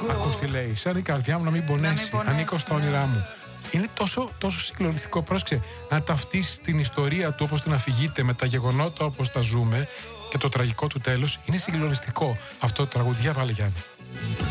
Ακούς τι λέει, σαν η καρδιά μου να μην πονέσει, ανήκω στα όνειρά μου. Είναι τόσο συγκλονιστικό, πρόσεξε, να ταυτίσεις την ιστορία του όπως την αφηγείται με τα γεγονότα όπως τα ζούμε και το τραγικό του τέλος. Είναι συγκλονιστικό αυτό το τραγούδι. Για βάλε, Γιάννη.